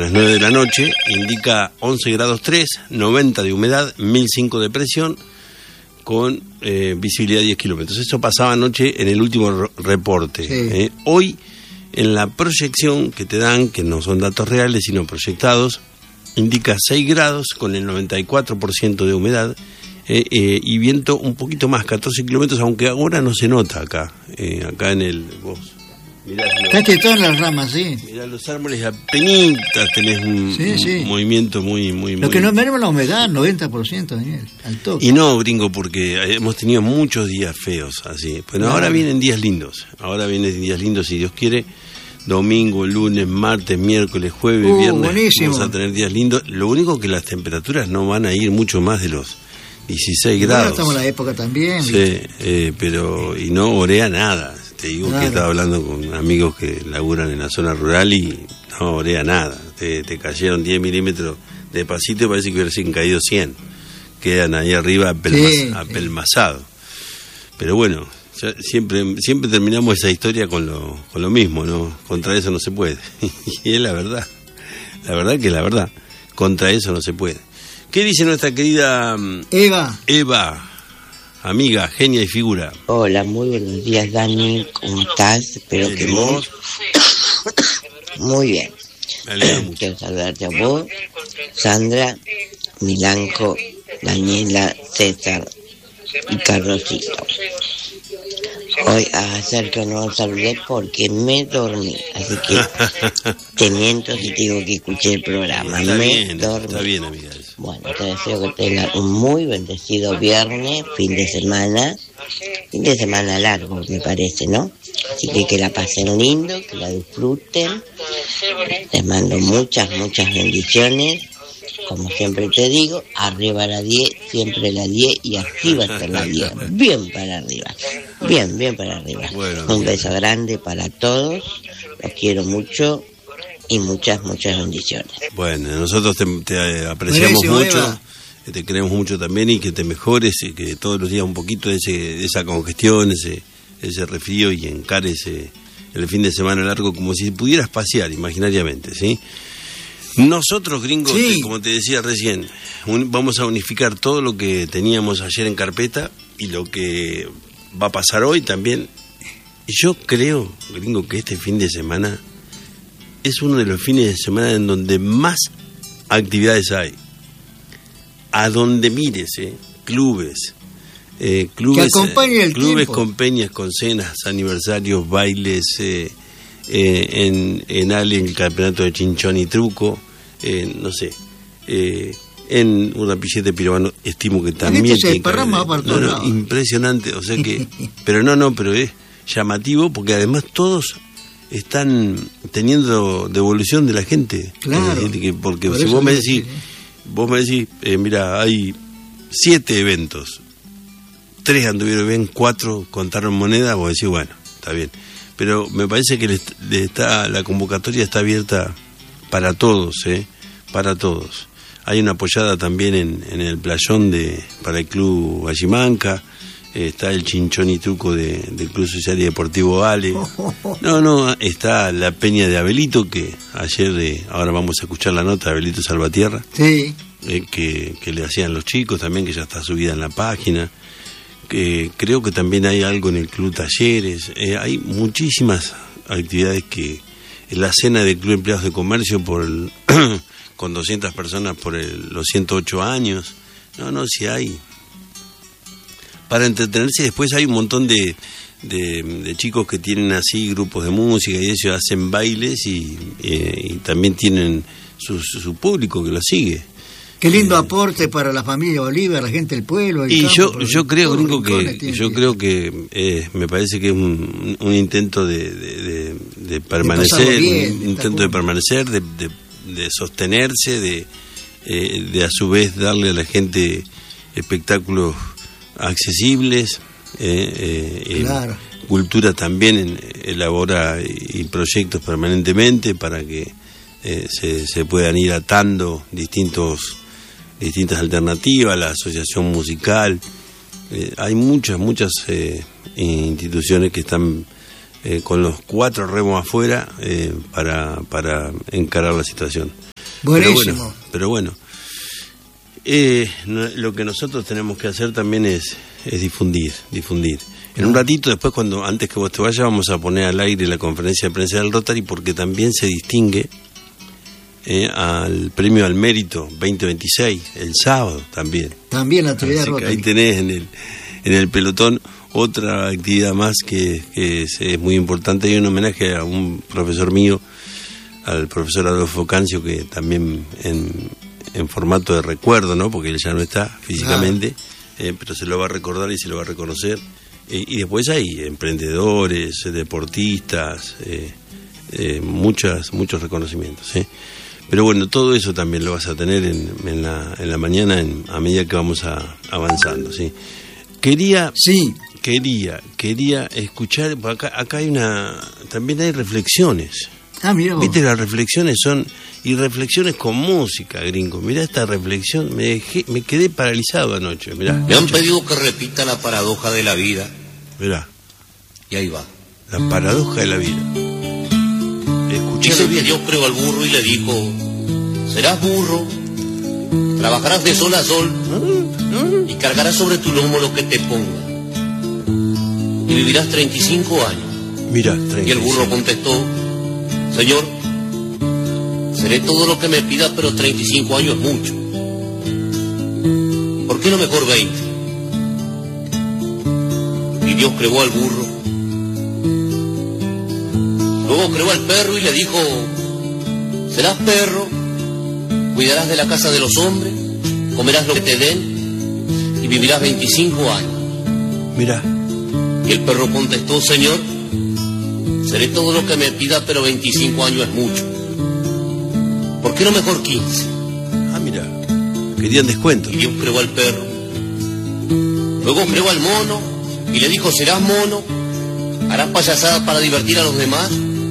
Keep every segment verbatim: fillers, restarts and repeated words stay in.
las nueve de la noche, indica once grados tres, noventa de humedad, mil cinco de presión, con eh, visibilidad de diez kilómetros. Eso pasaba anoche en el último re- reporte. Sí. Eh, hoy, en la proyección que te dan, que no son datos reales, sino proyectados, indica seis grados con el noventa y cuatro por ciento de humedad eh, eh, y viento un poquito más, catorce kilómetros, aunque ahora no se nota acá, eh, acá en el... Vos, mirá, está quietón las ramas, sí. Mirá los árboles apenitas, tenés un, sí, sí. un movimiento muy... muy Lo muy... que no merma la humedad, noventa por ciento, Daniel, al toque. Y no, gringo, porque hemos tenido muchos días feos, así. Bueno, ahora vienen días lindos, ahora vienen días lindos, si Dios quiere. Domingo, lunes, martes, miércoles, jueves, uh, viernes, buenísimo. Vamos a tener días lindos. Lo único que las temperaturas no van a ir mucho más de los dieciséis grados. Bueno, estamos en la época también. Sí, eh, pero y no orea nada. Te digo claro. que estaba hablando con amigos que laburan en la zona rural y no orea nada. Te, te cayeron diez milímetros de pasito y parece que hubiesen caído cien. Quedan ahí arriba apelmaz, sí, apelmazados. Sí. Pero bueno, siempre siempre terminamos esa historia con lo con lo mismo, ¿no? Contra eso no se puede. Y es la verdad. La verdad que es la verdad. Contra eso no se puede. ¿Qué dice nuestra querida Eva? Eva, amiga, genia y figura. Hola, muy buenos días, Dani. ¿Cómo estás? Espero que vos. Muy bien. Quiero saludarte a vos, Sandra, Milanco, Daniela, César y Carlosito. Hoy a hacer que no saludé porque me dormí, así que te miento si te digo que escuché el programa. Está me bien, dormí. Está bien, amiga. Bueno, te deseo que tengas un muy bendecido viernes, fin de semana, fin de semana largo me parece, ¿no? Así que que la pasen lindo, que la disfruten. Les mando muchas, muchas bendiciones. Como siempre te digo, arriba la diez, siempre la diez y arriba hasta la diez. Bien para arriba, bien, bien para arriba. Bueno, un beso grande para todos, los quiero mucho y muchas, muchas bendiciones. Bueno, nosotros te, te apreciamos Buenísimo, mucho, Eva. Te queremos mucho también y que te mejores y que todos los días un poquito de, ese, de esa congestión, ese, ese resfrío y encares el fin de semana largo como si pudieras pasear imaginariamente, ¿sí? Nosotros, gringos, sí. como te decía recién, un, vamos a unificar todo lo que teníamos ayer en carpeta y lo que va a pasar hoy también. Yo creo, gringo, que este fin de semana es uno de los fines de semana en donde más actividades hay. A donde mires, eh, clubes, eh, clubes, que acompañe el clubes tiempo. Con peñas, con cenas, aniversarios, bailes, eh, eh, en, en Ale, el campeonato de chinchón y truco, eh, no sé, eh, en un rapillete pirobano, estimo que también se no, no, impresionante, o sea que, pero no, no, pero es llamativo porque además todos están teniendo devolución de la gente, claro, la gente que, porque si vos me decís, sí. vos me decís, eh, mira, hay siete eventos, tres anduvieron bien, cuatro contaron moneda, vos decís, bueno, está bien. Pero me parece que le, le está, la convocatoria está abierta para todos, ¿eh? Para todos. Hay una apoyada también en, en el playón de para el Club Vallimanca, eh, está el chinchón y truco de, del Club Social y Deportivo Ale. No, no, está la peña de Abelito, que ayer, eh, ahora vamos a escuchar la nota de Abelito Salvatierra, sí. eh, que, que le hacían los chicos también, que ya está subida en la página. Que creo que también hay algo en el Club Talleres, eh, hay muchísimas actividades que en la cena del Club Empleados de Comercio por el, con doscientas personas por el, los ciento ocho años, no, no, si hay para entretenerse. Después hay un montón de, de, de chicos que tienen así grupos de música y ellos hacen bailes y, eh, y también tienen su, su público que lo sigue. Qué lindo eh, aporte para la familia Bolívar, la gente del pueblo. Y campo, yo yo creo, gringo, que yo que... creo que eh, me parece que es un, un intento de, de, de, de permanecer, de bien, un intento de permanecer, de, de, de sostenerse, de, eh, de a su vez darle a la gente espectáculos accesibles, eh, eh, claro. eh, cultura también en, elabora y proyectos permanentemente para que eh, se, se puedan ir atando distintos distintas alternativas, la asociación musical, eh, hay muchas, muchas eh, instituciones que están eh, con los cuatro remos afuera eh, para, para encarar la situación. Buenísimo. Pero bueno, pero bueno. Eh, no, lo que nosotros tenemos que hacer también es, es difundir, difundir. En un ratito, después, cuando antes que vos te vayas, vamos a poner al aire la conferencia de prensa del Rotary, porque también se distingue eh, al premio al mérito veinte veintiséis, el sábado también. También la actividad Así que Rotary. ahí tenés en el, en el pelotón otra actividad más que, que es, es muy importante. Hay un homenaje a un profesor mío, al profesor Adolfo Cancio, que también en, en formato de recuerdo, ¿no? Porque él ya no está físicamente, ah. eh, pero se lo va a recordar y se lo va a reconocer. Y, y después hay emprendedores, deportistas, eh, eh, muchas, muchos reconocimientos, ¿eh? Pero bueno, todo eso también lo vas a tener en, en, la, en la mañana en, a medida que vamos a, avanzando, ¿sí? Quería, sí. quería, quería escuchar, acá, acá hay una, también hay reflexiones. Ah, mira vos. Viste, las reflexiones son, y reflexiones con música, gringo. Mirá esta reflexión, me dejé, me quedé paralizado anoche, mirá. Me han pedido que repita la paradoja de la vida. Mirá. Y ahí va. La paradoja de la vida. Dice que Dios creó al burro y le dijo: serás burro, trabajarás de sol a sol y cargarás sobre tu lomo lo que te ponga. Y vivirás treinta y cinco años. Mirá, treinta y cinco. Y el burro contestó: Señor, seré todo lo que me pida, pero treinta y cinco años es mucho. ¿Por qué no mejor veinte? Y Dios creó al burro. Luego creó al perro y le dijo: serás perro, cuidarás de la casa de los hombres, comerás lo que te den y vivirás veinticinco años. Mirá. Y el perro contestó: Señor, seré todo lo que me pida, pero veinticinco años es mucho. ¿Por qué no mejor quince? Ah, mira, querían descuento. Y Dios creó al perro. Luego creó al mono y le dijo: serás mono, harás payasada para divertir a los demás,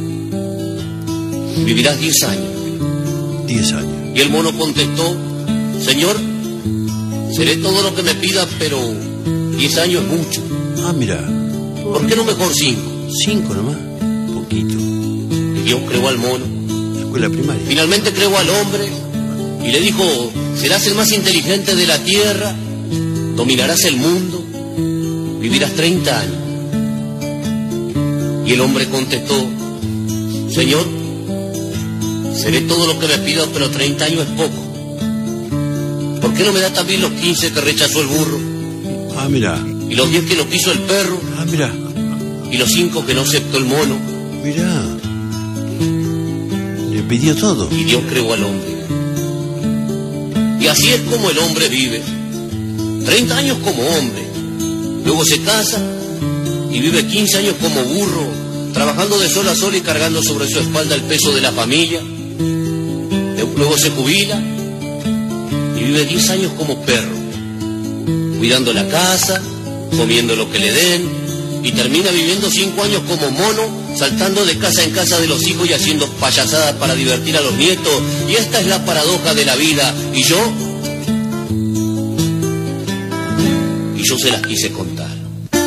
vivirás diez años. Diez años. Y el mono contestó: Señor, seré todo lo que me pida, pero diez años es mucho. Ah, mira. ¿Por qué no mejor cinco? Cinco nomás, poquito. Y Dios creó al mono. Escuela primaria. Finalmente creó al hombre y le dijo: serás el más inteligente de la tierra, dominarás el mundo, vivirás treinta años. Y el hombre contestó: Señor, seré todo lo que me pida, pero treinta años es poco. ¿Por qué no me da también los quince que rechazó el burro? Ah, mira. Y los diez que no quiso el perro. Ah, mira. Y los cinco que no aceptó el mono. Mirá. Le pidió todo. Y Dios creó al hombre. Y así es como el hombre vive. treinta años como hombre. Luego se casa y vive quince años como burro, trabajando de sol a sol y cargando sobre su espalda el peso de la familia. Luego se jubila y vive diez años como perro, cuidando la casa, comiendo lo que le den, y termina viviendo cinco años como mono, saltando de casa en casa de los hijos y haciendo payasadas para divertir a los nietos. Y esta es la paradoja de la vida. Y yo, y yo se las quise contar.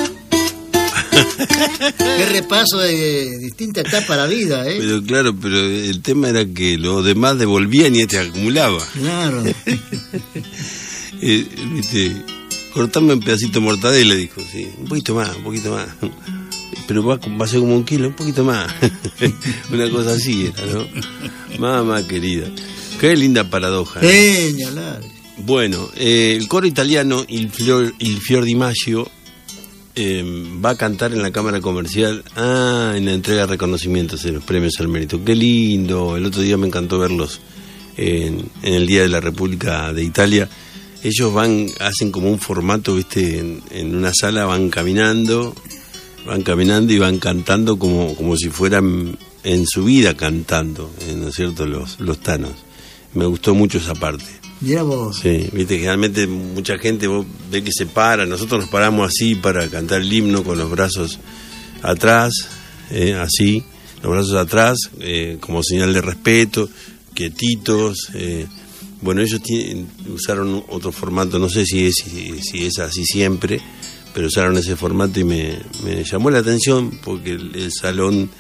Qué repaso de distinta etapa de la vida, ¿eh? Pero claro, pero el tema era que los demás devolvían y este acumulaba. Claro. eh, viste, cortame un pedacito de mortadela, dijo, sí, un poquito más, un poquito más. Pero va, va a ser como un kilo, un poquito más. Una cosa así era, ¿no? Mamá querida. Qué linda paradoja, ¿no? Señalar. Bueno, eh, el coro italiano Il Fior, Il Fior di Maggio eh, va a cantar en la Cámara Comercial, ah, en la entrega de reconocimientos en los premios al mérito. Qué lindo. El otro día me encantó verlos en, en el Día de la República de Italia. Ellos van, hacen como un formato, viste, en, en una sala van caminando, van caminando y van cantando como, como si fueran en su vida cantando, ¿no es cierto?, los, los tanos. Me gustó mucho esa parte. Mira vos. Sí, viste, generalmente mucha gente vos ve que se para, nosotros nos paramos así para cantar el himno con los brazos atrás, eh, así, los brazos atrás, eh, como señal de respeto, quietitos. Eh. Bueno, ellos tienen, usaron otro formato, no sé si es, si, si es así siempre, pero usaron ese formato y me, me llamó la atención porque el, el salón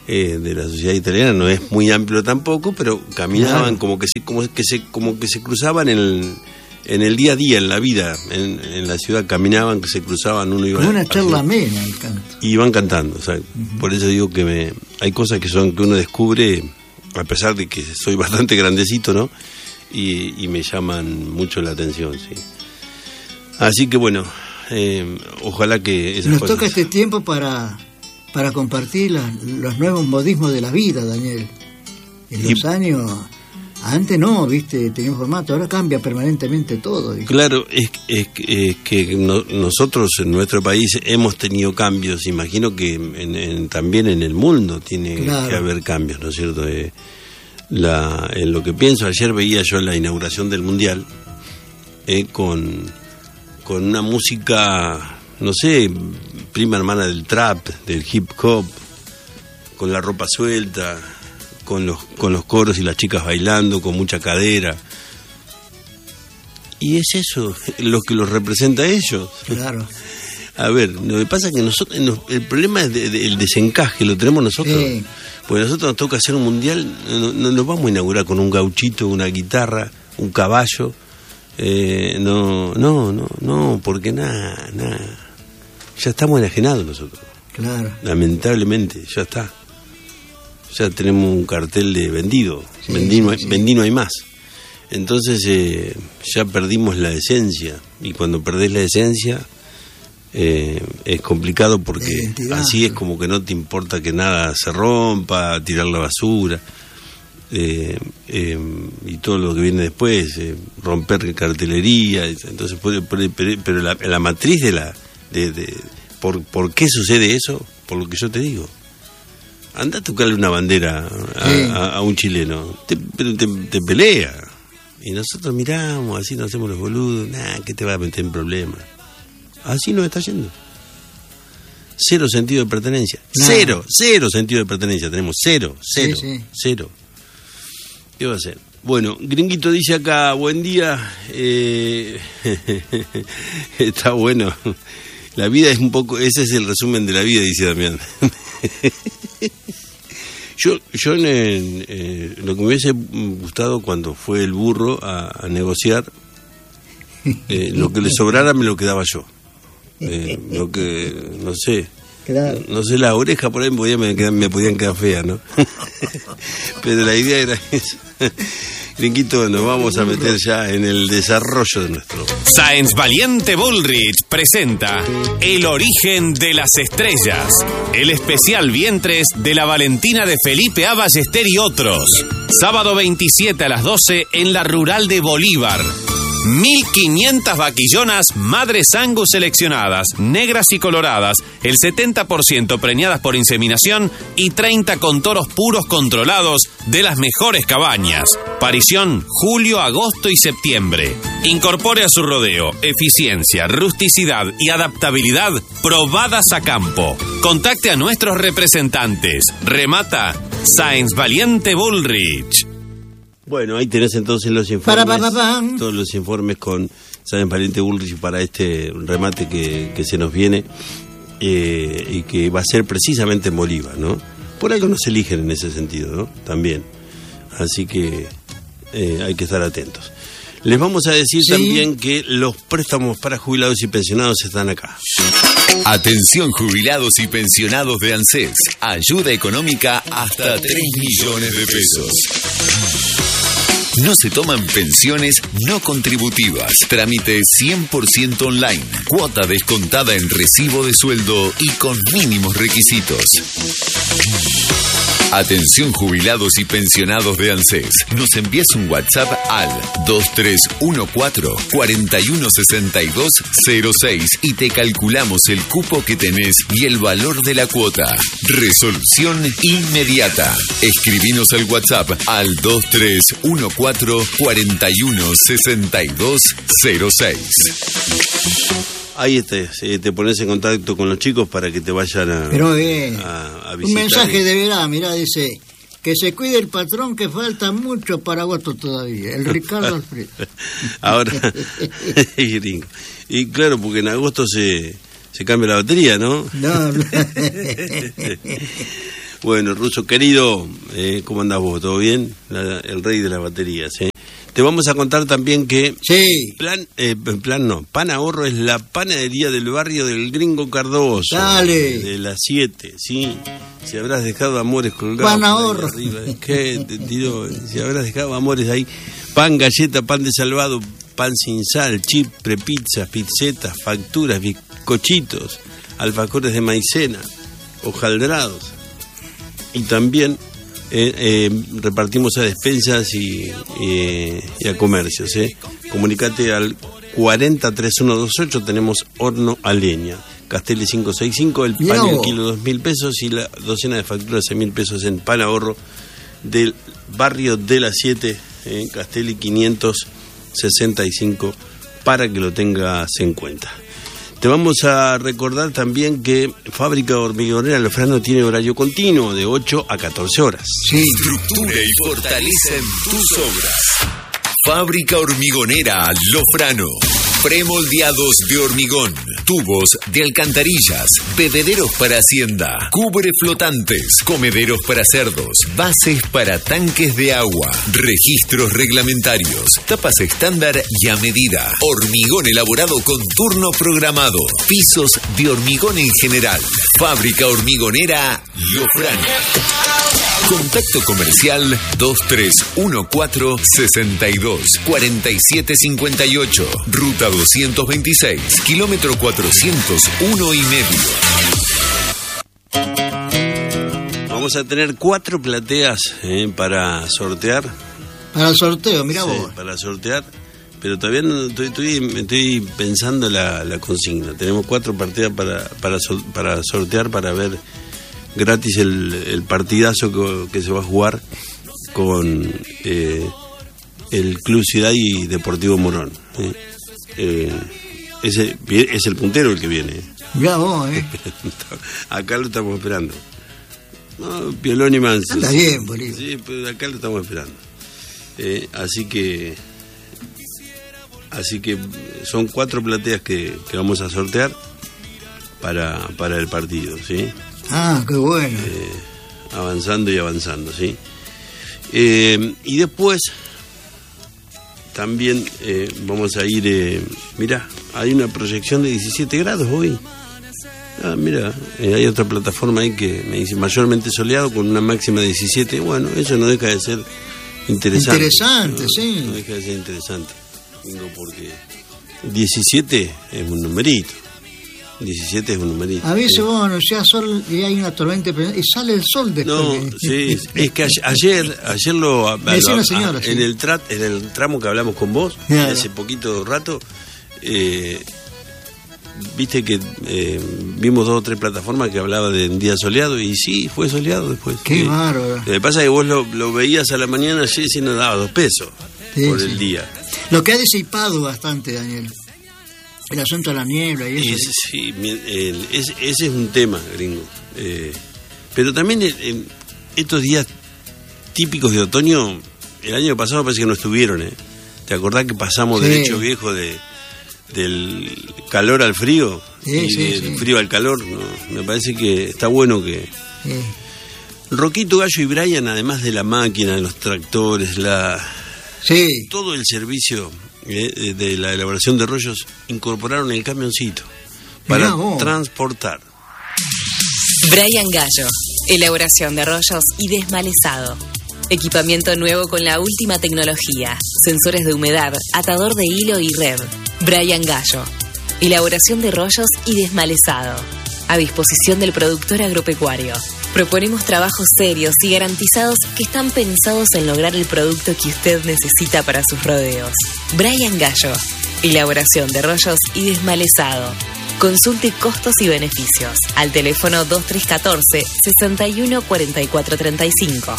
eh, de la sociedad italiana, no es muy amplio tampoco, pero caminaban claro. como que se, como que se, como que se cruzaban en el, en el día a día, en la vida, en, en la ciudad caminaban, que se cruzaban, uno iba como una charla así, amena el canto. y iban cantando, o sea, uh-huh. Por eso digo que me, hay cosas que son que uno descubre, a pesar de que soy bastante grandecito, ¿no? Y, y me llaman mucho la atención, sí. Así que bueno, eh, ojalá que esas nos cosas... toca este tiempo para para compartir la, los nuevos modismos de la vida, Daniel. En los y... años antes no, viste, tenía formato, ahora cambia permanentemente todo. ¿Viste? Claro, es, es, es que no, nosotros en nuestro país hemos tenido cambios, imagino que en, en, también en el mundo tiene claro. que haber cambios, ¿no es cierto? Eh, la, en lo que pienso, ayer veía yo la inauguración del Mundial eh, con, con una música, no sé, prima hermana del trap, del hip hop, con la ropa suelta, con los con los coros y las chicas bailando, con mucha cadera. Y es eso lo que los representa a ellos. Claro. A ver, lo que pasa es que nosotros, el problema es de, de, el desencaje, lo tenemos nosotros. Sí. Porque a nosotros nos toca hacer un mundial, no, no nos vamos a inaugurar con un gauchito, una guitarra, un caballo. Eh, no, no, no, no, porque nada, nada. Ya estamos enajenados nosotros. Claro. Lamentablemente, ya está. Ya tenemos un cartel de vendido, sí, vendí, no hay, sí. vendí no hay más. Entonces eh, ya perdimos la esencia, y cuando perdés la esencia eh, es complicado porque así es como que no te importa que nada se rompa, tirar la basura eh, eh, y todo lo que viene después, eh, romper cartelería. Entonces, pero la, la matriz de la de, de por, ¿por qué sucede eso? Por lo que yo te digo. Anda a tocarle una bandera a, sí. a, a un chileno, te, pero te, te pelea. Y nosotros miramos, así nos hacemos los boludos, nah, ¿qué te va a meter en problemas? Así nos está yendo. Cero sentido de pertenencia. Nah. Cero, cero sentido de pertenencia. Tenemos cero, cero, sí, sí. cero. ¿Qué va a hacer? Bueno, Gringuito dice acá, buen día. Eh, está bueno. La vida es un poco, ese es el resumen de la vida, dice Damián. Yo, yo en, en, en, lo que me hubiese gustado cuando fue el burro a, a negociar, eh, lo que le sobrara me lo quedaba yo. Eh, lo que, no sé, claro. no sé, las orejas por ahí me podían, me, me podían quedar feas, ¿no? Pero la idea era esa. Gringuito, nos vamos a meter ya en el desarrollo de nuestro... Sáenz Valiente Bullrich presenta El origen de las estrellas, el especial vientres de la Valentina de Felipe A. Ballester y otros. Sábado veintisiete a las doce en la Rural de Bolívar. mil quinientas vaquillonas madres Angus seleccionadas, negras y coloradas, el setenta por ciento preñadas por inseminación y treinta con toros puros controlados de las mejores cabañas. Parición julio, agosto y septiembre. Incorpore a su rodeo eficiencia, rusticidad y adaptabilidad probadas a campo. Contacte a nuestros representantes. Remata Sáenz Valiente Bullrich. Bueno, ahí tenés entonces los informes, para, para, para. todos los informes con Sáenz Valiente Bullrich para este remate que, que se nos viene eh, y que va a ser precisamente en Bolívar, ¿no? Por algo nos eligen en ese sentido, ¿no? También. Así que eh, hay que estar atentos. Les vamos a decir sí. también que los préstamos para jubilados y pensionados están acá. Atención jubilados y pensionados de ANSES. Ayuda económica hasta tres millones de pesos. No se toman pensiones no contributivas. Trámite cien por ciento online. Cuota descontada en recibo de sueldo y con mínimos requisitos. Atención jubilados y pensionados de ANSES. Nos envías un WhatsApp al dos tres uno cuatro, cuatro uno seis dos cero seis y te calculamos el cupo que tenés y el valor de la cuota. Resolución inmediata. Escribinos al WhatsApp al dos tres uno cuatro, cuatro uno seis dos cero seis. Ahí te, te pones en contacto con los chicos para que te vayan a, Pero, eh, a, a visitar. Un mensaje de verano, mirá, dice, que se cuide el patrón que falta mucho para agosto todavía, el Ricardo Alfredo. Ahora, gringo. Y claro, porque en agosto se, se cambia la batería, ¿no? No, no. Bueno, Ruso, querido, eh, ¿cómo andás vos? ¿Todo bien? La, el rey de las baterías, ¿eh? Te vamos a contar también que... Sí. Plan, eh, plan no, Pan Ahorro es la panadería del barrio del Gringo Cardoso. Dale. De las siete, ¿sí? Si habrás dejado amores colgados... Pan Ahorro. Arriba, ¿qué te tiró? Si habrás dejado amores ahí... Pan, galleta, pan de salvado, pan sin sal, chip, prepizzas, pizzetas, facturas, bizcochitos, alfajores de maicena, hojaldrados. Y también eh, eh, repartimos a despensas y, y, y a comercios. Eh. Comunicate al cuarenta treinta y uno veintiocho, tenemos horno a leña. Castelli quinientos sesenta y cinco, el pan el kilo dos mil pesos y la docena de facturas seis mil pesos en Pan Ahorro del barrio de las siete, en Castelli quinientos sesenta y cinco, para que lo tengas en cuenta. Te vamos a recordar también que Fábrica Hormigonera Lofrano tiene horario continuo de ocho a catorce horas. Sí. Estructura y fortalecen tus obras. Fábrica Hormigonera Lofrano. Premoldeados de hormigón, tubos de alcantarillas, bebederos para hacienda, cubre flotantes, comederos para cerdos, bases para tanques de agua, registros reglamentarios, tapas estándar y a medida, hormigón elaborado con turno programado, pisos de hormigón en general. Fábrica Hormigonera Lofrano. Contacto comercial dos tres uno cuatro, seis dos, cuatro siete cinco ocho, ruta doscientos veintiséis, kilómetro cuatrocientos uno y medio. Vamos a tener cuatro plateas eh, para sortear. Para el sorteo, mirá sí, vos. Para sortear, pero todavía no, estoy, estoy, estoy pensando la, la consigna. Tenemos cuatro partidas para, para, para sortear, para ver gratis el, el partidazo que, que se va a jugar con eh, el Club Ciudad y Deportivo Morón. Eh. Eh, ese es el puntero el que viene. Mirá vos, eh. Acá lo estamos esperando. No, Piolón y Manso. Anda bien, Bolívar. Sí, pero acá lo estamos esperando. Eh, así que así que son cuatro plateas que, que vamos a sortear para, para el partido, ¿sí? Ah, qué bueno. Eh, avanzando y avanzando, ¿sí? Eh, y después también eh, vamos a ir, eh, mirá, hay una proyección de diecisiete grados hoy. Ah, mira, eh, hay otra plataforma ahí que me dice mayormente soleado con una máxima de diecisiete. Bueno, eso no deja de ser interesante. Interesante, no, sí. No deja de ser interesante. Digo, porque diecisiete es un numerito. diecisiete es un numerito. A veces sí. vos anunciás sol y hay una tormenta y sale el sol después. No, sí, es que ayer, ayer lo, a, Me decía lo una señora, a, sí. en el trat, en el tramo que hablamos con vos, claro. hace poquito rato, eh, viste que eh, vimos dos o tres plataformas que hablaba de un día soleado y sí, fue soleado después. Qué sí. bárbaro. Lo que pasa es que vos lo, lo veías a la mañana, sí, sí nos daba dos pesos Sí, por sí. el día. Lo que ha disipado bastante, Daniel, el asunto de la niebla y eso. Y, sí, el, ese, ese es un tema, gringo. Eh, pero también el, el, estos días típicos de otoño, el año pasado parece que no estuvieron, ¿eh? ¿Te acordás que pasamos Sí. derecho viejo de del calor al frío? Sí, y sí, del sí. frío al calor, ¿no? Me parece que está bueno que... Sí. Roquito, Gallo y Brian, además de la máquina, de los tractores, la Sí. todo el servicio eh, de la elaboración de rollos, incorporaron el camioncito para Mirá vos. transportar. Brian Gallo, elaboración de rollos y desmalezado. Equipamiento nuevo con la última tecnología, sensores de humedad, atador de hilo y red. Brian Gallo, elaboración de rollos y desmalezado. A disposición del productor agropecuario. Proponemos trabajos serios y garantizados que están pensados en lograr el producto que usted necesita para sus rodeos. Brian Gallo, elaboración de rollos y desmalezado. Consulte costos y beneficios al teléfono dos tres uno cuatro, seis uno cuatro cuatro tres cinco.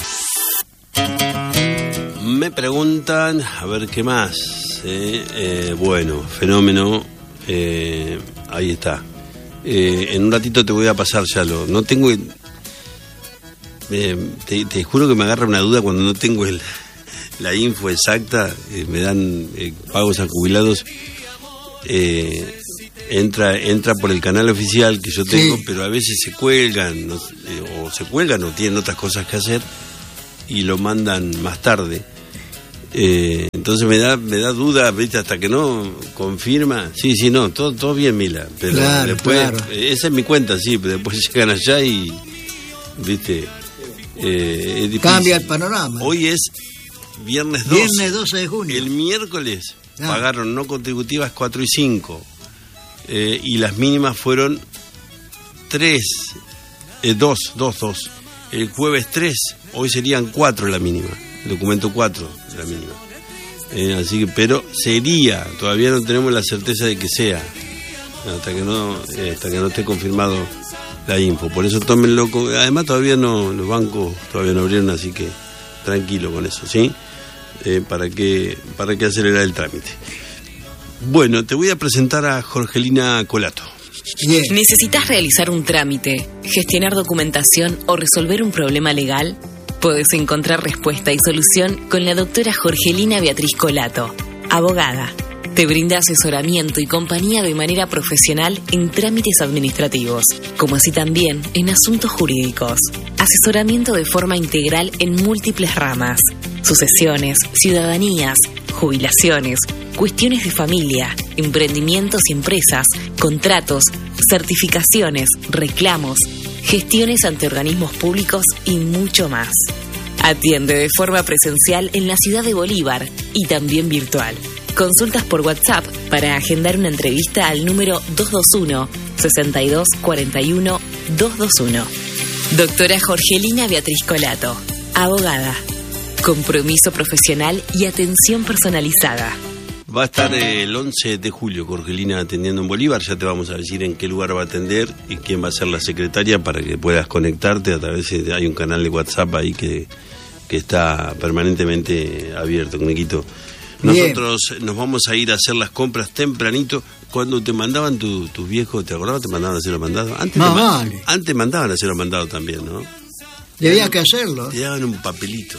Me preguntan, a ver qué más. Eh, eh, bueno, fenómeno, eh, ahí está. Eh, en un ratito te voy a pasar ya lo. No tengo. El, eh, te, te juro que me agarra una duda cuando no tengo el, la info exacta. Eh, me dan eh, pagos a jubilados. Eh, entra entra por el canal oficial que yo tengo, Sí. pero a veces se cuelgan, no, eh, o se cuelgan o tienen otras cosas que hacer y lo mandan más tarde. Eh, entonces me da me da duda, ¿viste? Hasta que no confirma. Sí, sí, no, todo todo bien, Mila, pero Claro, después claro. eh, esa es mi cuenta, sí, pero después llegan allá y, ¿viste? Eh, es difícil. Cambia el panorama. Hoy es viernes doce. Viernes doce de junio. El miércoles Ah. pagaron no contributivas cuatro y cinco, eh, y las mínimas fueron tres, eh, dos, dos, dos. El jueves tres, hoy serían cuatro la mínima, el documento cuatro la mínima. Eh, así que, pero sería, todavía no tenemos la certeza de que sea, hasta que no, eh, hasta que no esté confirmado la info. Por eso tómenlo, con, además todavía no, los bancos todavía no abrieron, así que tranquilo con eso, ¿sí? Eh, para que para que acelerar el trámite. Bueno, te voy a presentar a Jorgelina Colato. Bien. ¿Necesitas realizar un trámite, gestionar documentación o resolver un problema legal? Puedes encontrar respuesta y solución con la doctora Jorgelina Beatriz Colato, abogada. Te brinda asesoramiento y compañía de manera profesional en trámites administrativos, como así también en asuntos jurídicos. Asesoramiento de forma integral en múltiples ramas: sucesiones, ciudadanías, jubilaciones, cuestiones de familia, emprendimientos y empresas, contratos, certificaciones, reclamos, gestiones ante organismos públicos y mucho más. Atiende de forma presencial en la ciudad de Bolívar y también virtual. Consultas por WhatsApp para agendar una entrevista al número dos dos uno, sesenta y dos cuarenta y uno, doscientos veintiuno. Doctora Jorgelina Beatriz Colato, abogada. Compromiso profesional y atención personalizada. Va a estar el once de julio Jorgelina atendiendo en Bolívar. Ya te vamos a decir en qué lugar va a atender y quién va a ser la secretaria para que puedas conectarte a través de, hay un canal de WhatsApp ahí que, que está permanentemente abierto, Niquito. Nosotros Bien. Nos vamos a ir a hacer las compras tempranito. Cuando te mandaban tus tu viejos, ¿te acordabas? ¿Te mandaban a hacer los mandados? Antes, no, te vale. Antes mandaban a hacer los mandados también, ¿no? Debía que hacerlo. Te daban un papelito.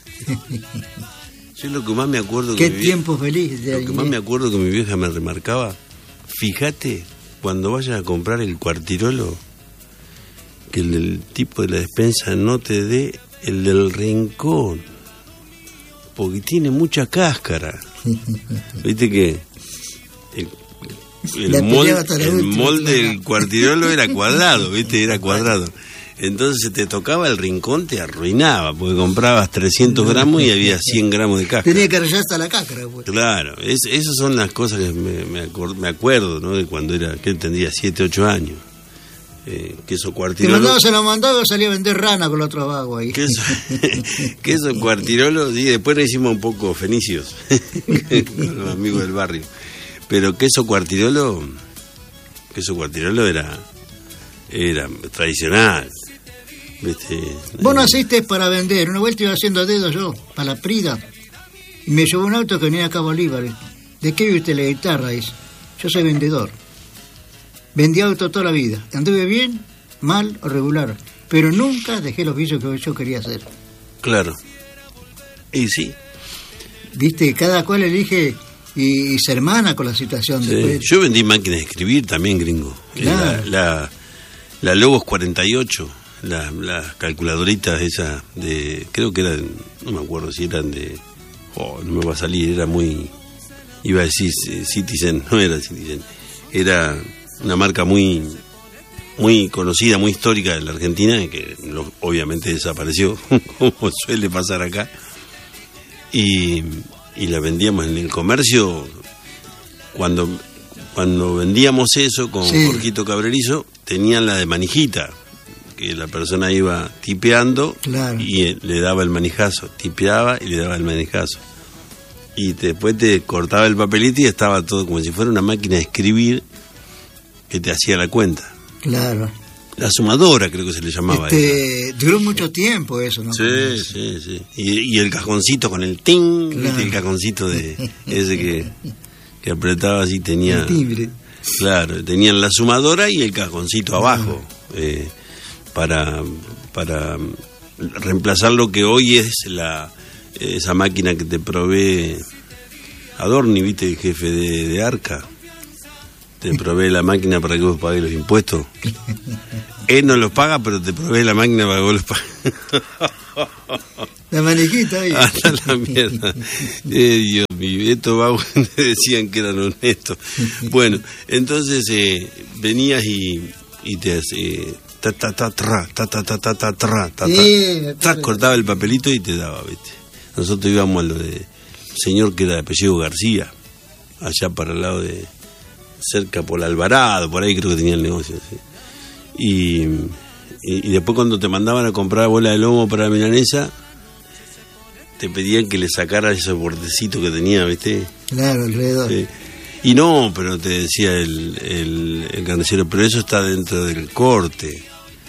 Yo lo que más me acuerdo Qué que mi tiempo vieja, feliz de Lo que más me acuerdo que mi vieja me remarcaba: fíjate cuando vayas a comprar el cuartirolo, que el, el tipo de la despensa no te dé el del rincón, porque tiene mucha cáscara. Viste que el, el molde, el molde del cuartirolo era cuadrado, viste, era cuadrado. Entonces te tocaba el rincón, te arruinaba, porque comprabas trescientos gramos y había cien gramos de cáscara. Tenía que arreglar hasta la cáscara. Pues. Claro, es, esas son las cosas que me, me, acuerdo, me acuerdo, ¿no? De cuando era, que tendría siete, ocho años. Eh, queso cuartirolo. Te mandaba, se lo mandaba y salía a vender rana con los otros vagos ahí. Queso, queso cuartirolo, y después le hicimos un poco fenicios, con los amigos del barrio. Pero queso cuartirolo, queso cuartirolo era, era tradicional. ¿Viste? Vos naciste para vender. Una vuelta iba haciendo dedos yo, para la Prida, y me llevó un auto que venía acá a Bolívar. ¿De qué vive usted la guitarra? Dice. Yo soy vendedor. Vendí auto toda la vida. Anduve bien, mal o regular, pero nunca dejé los vicios que yo quería hacer. Claro. Y sí. Viste, cada cual elige y, y se hermana con la situación. Sí. Después. Yo vendí máquinas de escribir también, gringo. Claro. La, la, la Logos cuarenta y ocho, las la calculadoritas esas de, creo que eran, no me acuerdo si eran de, oh, no me va a salir, era muy, iba a decir Citizen, no era Citizen, era una marca muy muy conocida, muy histórica de la Argentina, que lo, obviamente desapareció, como suele pasar acá, y, y la vendíamos en el comercio. Cuando cuando vendíamos eso con sí. Jorgito Cabrerizo, tenían la de manijita, que la persona iba tipeando, claro, y le daba el manijazo, tipeaba y le daba el manijazo, y después te cortaba el papelito y estaba todo como si fuera una máquina de escribir que te hacía la cuenta. Claro. La sumadora creo que se le llamaba. Este, duró mucho tiempo eso, ¿no? Sí, sí, sí. Y, y el cajoncito con el ting, claro, ¿viste? El cajoncito de ese que, que apretabas y tenía... El timbre. Claro, tenían la sumadora y el cajoncito abajo, eh, para, para reemplazar lo que hoy es la esa máquina que te provee Adorni, ¿viste? El jefe de, de Arca. te provee la máquina para que vos pagues los impuestos. Él no los paga, pero te provee la máquina para que vos los pagues. La manejita ahí. Hasta la mierda. Eh, Dios mío, estos vagos decían que eran honestos. Bueno, entonces eh, venías y, y te eh, ta ta ta tra, ta ta ta ta ta tra, ta ta, cortaba el papelito y te daba, ¿viste? Nosotros íbamos a lo de señor que era de apellido García, allá para el lado de cerca por Alvarado, por ahí creo que tenía el negocio, ¿sí? Y, y, y después cuando te mandaban a comprar bola de lomo para la milanesa, te pedían que le sacaras ese bordecito que tenía, ¿viste? Claro, alrededor. Sí. Y no, pero te decía el, el, el carnicero, pero eso está dentro del corte.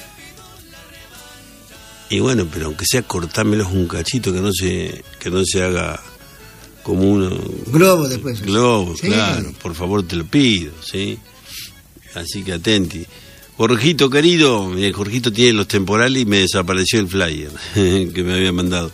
Y bueno, pero aunque sea cortámelos un cachito, que no se, que no se haga como uno... Globo después. Globo, sí. Claro, por favor te lo pido, ¿sí? Así que atenti. Jorgito querido, mira, Jorgito tiene los temporales y me desapareció el flyer que me había mandado.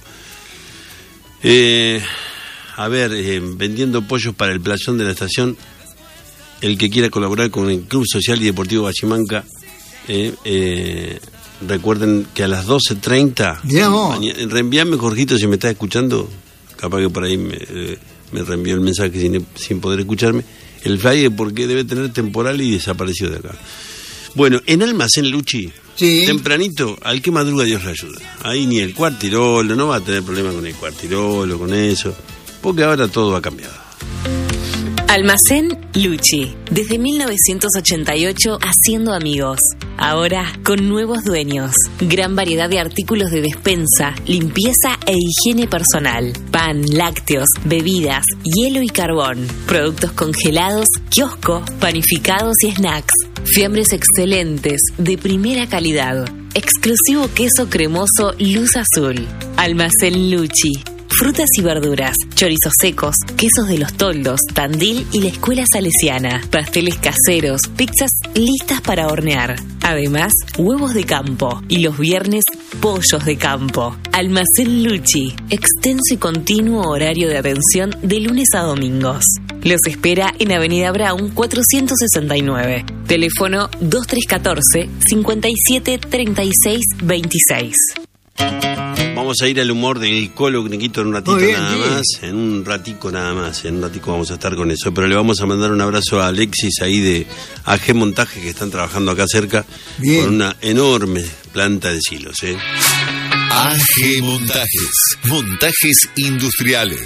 Eh, a ver, eh, vendiendo pollos para el playón de la estación, el que quiera colaborar con el Club Social y Deportivo Bachimanca, eh, eh, recuerden que a las doce treinta, reenvíame, Jorgito, si me está escuchando, capaz que por ahí me, eh, me reenvió el mensaje sin, sin poder escucharme, el flyer porque debe tener temporal y desapareció de acá. Bueno, en Almacén Luchi, sí. Tempranito, al que madruga Dios le ayuda. Ahí ni el cuartirolo, no va a tener problema con el cuartirolo, con eso, porque ahora todo ha cambiado. Almacén Luchi, desde mil novecientos ochenta y ocho haciendo amigos. Ahora con nuevos dueños. Gran variedad de artículos de despensa, limpieza e higiene personal. Pan, lácteos, bebidas, hielo y carbón. Productos congelados, kiosco, panificados y snacks. Fiambres excelentes, de primera calidad. Exclusivo queso cremoso Luz Azul. Almacén Luchi. Frutas y verduras, chorizos secos, quesos de los toldos, Tandil y la Escuela Salesiana, pasteles caseros, pizzas listas para hornear. Además, huevos de campo y los viernes, pollos de campo. Almacén Luchi, extenso y continuo horario de atención de lunes a domingos. Los espera en Avenida Brown cuatrocientos sesenta y nueve. Teléfono dos tres uno cuatro, cinco siete tres seis dos seis. Vamos a ir al humor del Colo Niquito en un ratito bien, nada bien. más, en un ratico nada más, en un ratico vamos a estar con eso, pero le vamos a mandar un abrazo a Alexis ahí de A G Montaje, que están trabajando acá cerca, bien. Con una enorme planta de silos, ¿eh? A G Montajes, montajes industriales.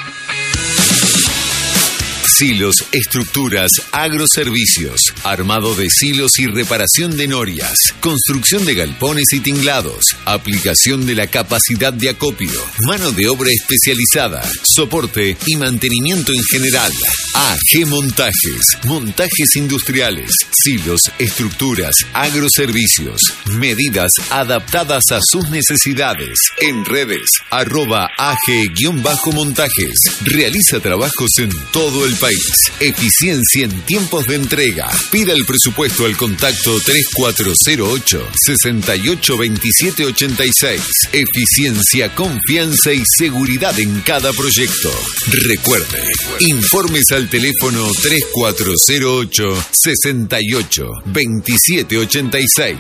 Silos, estructuras, agroservicios, armado de silos y reparación de norias, construcción de galpones y tinglados, aplicación de la capacidad de acopio, mano de obra especializada, soporte y mantenimiento en general. A G Montajes, montajes industriales, silos, estructuras, agroservicios, medidas adaptadas a sus necesidades. En redes, arroba A G-montajes. Realiza trabajos en todo el país. Eficiencia en tiempos de entrega. Pida el presupuesto al contacto tres cuatro cero ocho, seis ocho dos siete ocho seis. Eficiencia, confianza y seguridad en cada proyecto. Recuerde, informes al teléfono tres cuatro cero ocho, seis ocho dos siete ocho seis.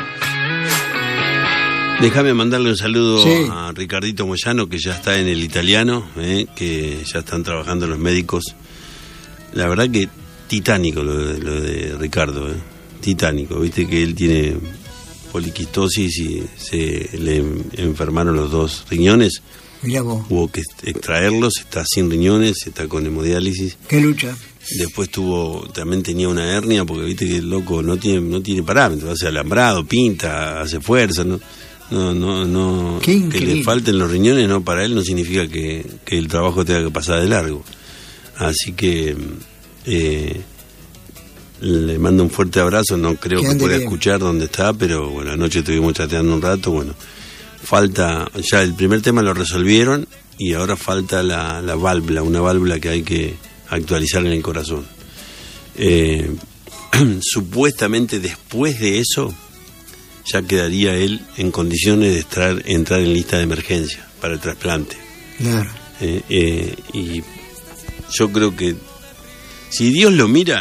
Déjame mandarle un saludo sí. a Ricardito Moyano, que ya está en el italiano, eh, que ya están trabajando los médicos. La verdad que titánico lo de, lo de Ricardo, eh. titánico, viste que él tiene poliquistosis y se le enfermaron los dos riñones. Mirá vos. Hubo que extraerlos, está sin riñones, está con hemodiálisis. Qué lucha. Después tuvo, también tenía una hernia, porque viste que el loco no tiene, no tiene parámetros, hace alambrado, pinta, hace fuerza, ¿no? No, no, no. Qué que le falten los riñones, no, para él no significa que, que el trabajo tenga que pasar de largo. Así que eh, le mando un fuerte abrazo, no creo que, que pueda bien. escuchar dónde está, pero bueno, anoche estuvimos chateando un rato, bueno, falta, ya el primer tema lo resolvieron y ahora falta la, la válvula, una válvula que hay que actualizar en el corazón. Eh, supuestamente después de eso ya quedaría él en condiciones de estar, entrar en lista de emergencia para el trasplante. Claro. Eh, eh, y yo creo que si Dios lo mira,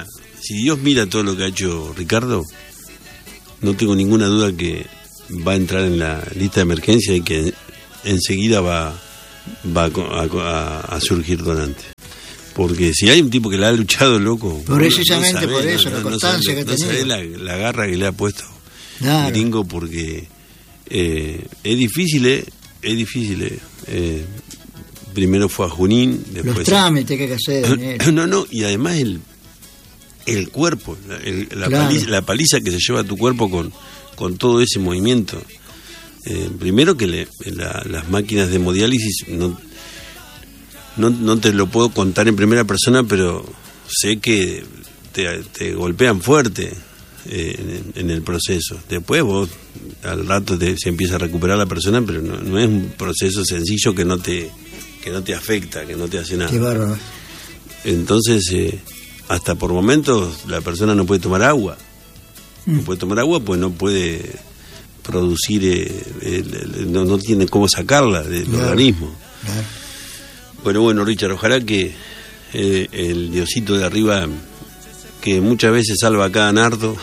si Dios mira todo lo que ha hecho Ricardo, no tengo ninguna duda que va a entrar en la lista de emergencia y que enseguida va, va a, a, a surgir donante. Porque si hay un tipo que la ha luchado, loco... Precisamente no, no por sabés, eso, no, la no constancia sabés, que no tenía. sabés la, la garra que le ha puesto claro. Gringo, porque eh, es difícil, eh, es difícil. Eh, eh, primero fue a Junín, después... Los trámites que hay que hacer, Daniel. No, no, y además el, el cuerpo, el, la, claro. paliza, la paliza que se lleva tu cuerpo con, con todo ese movimiento. Eh, primero que le, la, las máquinas de hemodiálisis... No, No, no te lo puedo contar en primera persona, pero sé que te, te golpean fuerte eh, en, en el proceso. Después vos, al rato te, se empieza a recuperar la persona, pero no, no es un proceso sencillo que no te que no te afecta, que no te hace nada. Qué bárbaro. Entonces, eh, hasta por momentos la persona no puede tomar agua. Mm. No puede tomar agua, pues no puede producir, eh, el, el, no, no tiene cómo sacarla del claro. organismo. Claro. Bueno, bueno, Richard, ojalá que eh, el Diosito de arriba, que muchas veces salva a cada nardo,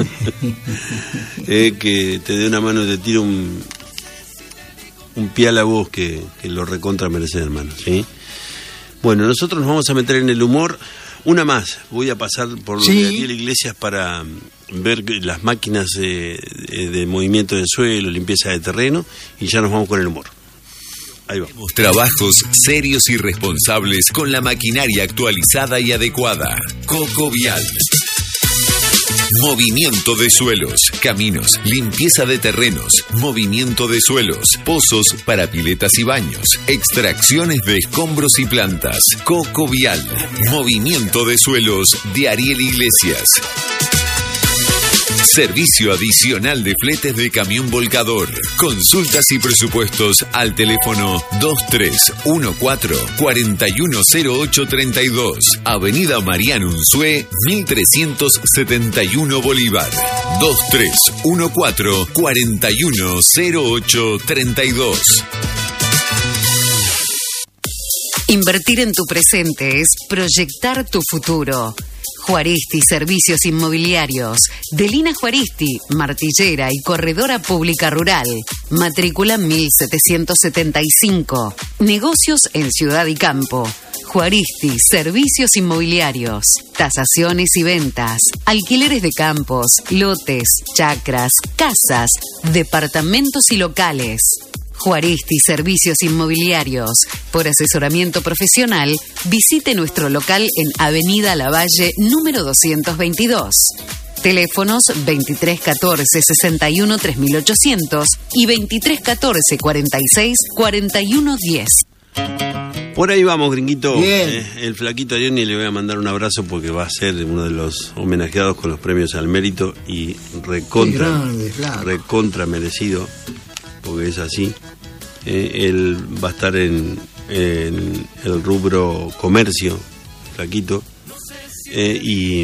eh, que te dé una mano y te tire un, un pie a la voz que, que lo recontra merece, hermano, ¿sí? Bueno, nosotros nos vamos a meter en el humor. Una más, voy a pasar por lo sí. de Ariel Iglesias para ver las máquinas eh, de movimiento de suelo, limpieza de terreno, y ya nos vamos con el humor. Ahí va. Trabajos serios y responsables con la maquinaria actualizada y adecuada. Coco Vial. Movimiento de suelos, caminos, limpieza de terrenos, movimiento de suelos, pozos para piletas y baños, extracciones de escombros y plantas. Coco Vial. Movimiento de suelos de Ariel Iglesias. Servicio adicional de fletes de camión volcador. Consultas y presupuestos al teléfono dos tres uno cuatro, cuatro uno cero ocho tres dos. Avenida Mariano Unzué, mil trescientos setenta y uno Bolívar. dos tres uno cuatro, cuatro uno cero ocho tres dos. Invertir en tu presente es proyectar tu futuro. Juaristi Servicios Inmobiliarios. Delina Juaristi, Martillera y Corredora Pública Rural. Matrícula mil setecientos setenta y cinco. Negocios en ciudad y campo. Juaristi Servicios Inmobiliarios. Tasaciones y ventas. Alquileres de campos, lotes, chacras, casas, departamentos y locales. Juaristi Servicios Inmobiliarios. Por asesoramiento profesional, visite nuestro local en Avenida Lavalle, número doscientos veintidós. Teléfonos veintitrés catorce sesenta y uno tres mil ochocientos y veintitrés catorce cuarenta y seis cuarenta y uno diez. Por ahí vamos, gringuito. Bien. Eh, el flaquito a Johnny le voy a mandar un abrazo porque va a ser uno de los homenajeados con los premios al mérito y recontra, grande, recontra merecido. Porque es así. Eh, él va a estar en, en el rubro comercio, flaquito, eh, y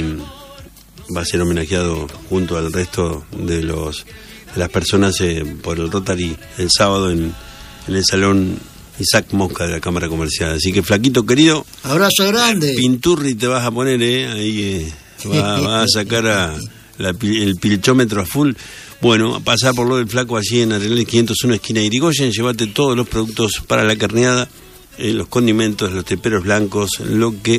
va a ser homenajeado junto al resto de los de las personas eh, por el Rotary el sábado en, en el salón Isaac Mosca de la Cámara Comercial. Así que, flaquito querido, abrazo grande. Pinturri te vas a poner, eh, ahí eh, va, va a sacar a la, el pilchómetro a full. Bueno, pasá por lo del flaco allí en Arenal quinientos uno, esquina Irigoyen, llévate todos los productos para la carneada, eh, los condimentos, los temperos blancos, lo que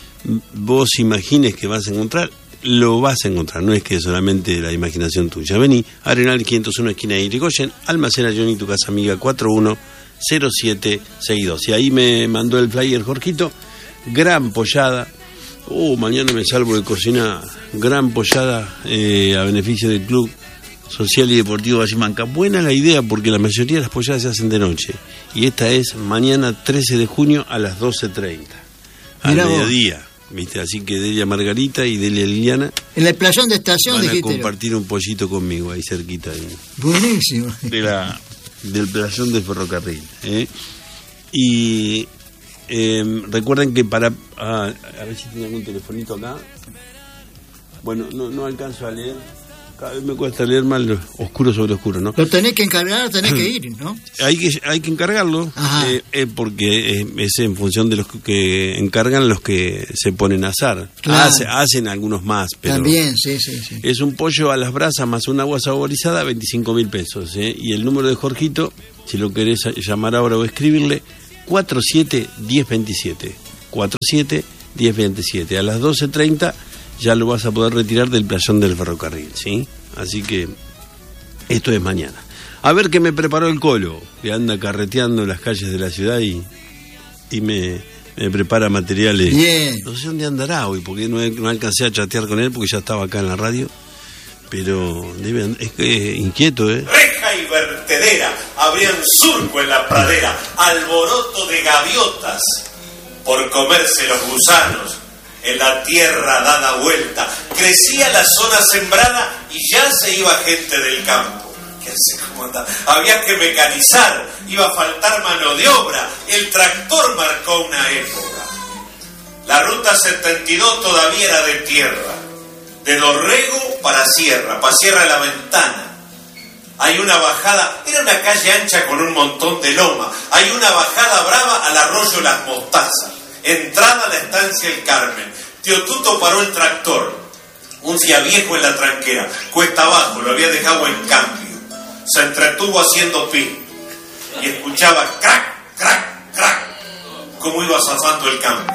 vos imagines que vas a encontrar, lo vas a encontrar, no es que solamente la imaginación tuya. Vení, Arenal quinientos uno, esquina Irigoyen, almacena Johnny, tu casa amiga, cuatro uno cero siete seis dos. Y ahí me mandó el flyer Jorgito, gran pollada. Uh, mañana me salvo de cocinar, gran pollada eh, a beneficio del club Social y Deportivo Vallimanca. Buena la idea porque la mayoría de las polladas se hacen de noche. Y esta es mañana trece de junio a las doce treinta. Al Mirá mediodía. Vos. ¿Viste? Así que Delia Margarita y Delia Liliana. En la playón de estación van dijiste. a compartir un pollito conmigo ahí cerquita. Ahí. Buenísimo. De la, del playón del ferrocarril. ¿eh? Y eh, recuerden que para... Ah, a ver si tiene algún telefonito acá. Bueno, no, no alcanzo a leer. cada vez me cuesta leer mal lo oscuro sobre oscuro, ¿no? Lo tenés que encargar, tenés que ir, ¿no? Hay que hay que encargarlo, eh, eh, porque eh, es en función de los que encargan los que se ponen a asar. Claro. Hace, hacen algunos más, pero... También, sí, sí, sí. Es un pollo a las brasas más un agua saborizada, veinticinco mil pesos, ¿eh? Y el número de Jorgito, si lo querés llamar ahora o escribirle, cuarenta y siete diez veintisiete. cuarenta y siete diez veintisiete. A las doce treinta ya lo vas a poder retirar del playón del ferrocarril, ¿sí? Así que esto es mañana. A ver qué me preparó el Colo, que anda carreteando las calles de la ciudad y, y me, me prepara materiales. Bien. No sé dónde andará hoy, porque no, no alcancé a chatear con él, porque ya estaba acá en la radio. Pero debe, es que inquieto, ¿eh? Reja y vertedera, abrían surco en la pradera, alboroto de gaviotas por comerse los gusanos. En la tierra dada vuelta, crecía la zona sembrada y ya se iba gente del campo. ¿Qué hace? ¿Cómo anda? Había que mecanizar, iba a faltar mano de obra. El tractor marcó una época. La ruta setenta y dos todavía era de tierra, de Dorrego para Sierra, para Sierra de la Ventana. Hay una bajada, era una calle ancha con un montón de loma. Hay una bajada brava al arroyo Las Mostazas. Entrada a la estancia El Carmen. Tío Tuto paró el tractor. Un Fiat viejo en la tranquera. Cuesta abajo, lo había dejado en cambio. Se entretuvo haciendo pi. Y escuchaba crack, crack, crack. Cómo iba zafando el cambio.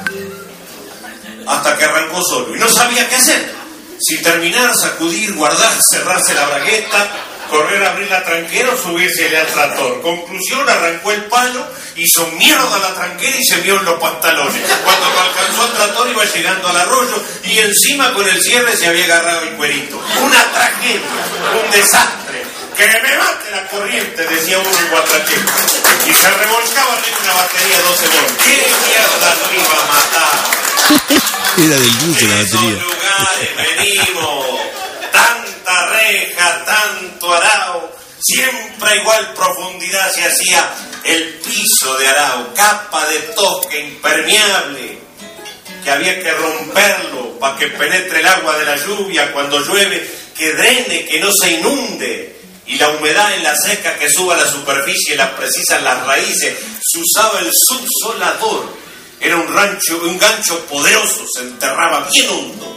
Hasta que arrancó solo. Y no sabía qué hacer. Si terminar, sacudir, guardar, cerrarse la bragueta, correr a abrir la tranquera o subirse al tractor. Conclusión, arrancó el palo, hizo mierda la tranquera y se vio en los pantalones. Cuando lo alcanzó el tractor iba llegando al arroyo y encima con el cierre se había agarrado el cuerito. Una tragedia, un desastre. Que me mate la corriente, decía uno en Guatracheco. Y se revolcaba arriba una batería de doce voltios. ¿Qué mierda lo iba a matar? Era del dulce la batería. De esos lugares venimos. Tanta reja, tanto arao, siempre a igual profundidad se hacía el piso de arao, capa de tosca impermeable, que había que romperlo para que penetre el agua de la lluvia cuando llueve, que drene, que no se inunde, y la humedad en la seca que suba a la superficie, las precisas las raíces. Se usaba el subsolador, era un rancho, un gancho poderoso, se enterraba bien hondo.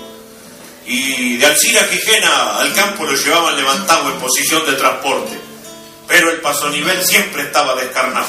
Y de Alcira a Quijena al campo lo llevaban levantado en posición de transporte, pero el pasonivel siempre estaba descarnado.